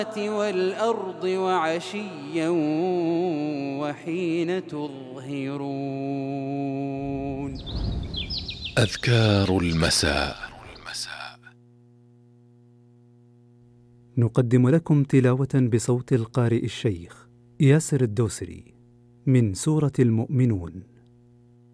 والأرض وعشيا وحين تظهرون. أذكار المساء. نقدم لكم تلاوة بصوت القارئ الشيخ ياسر الدوسري من سورة المؤمنون.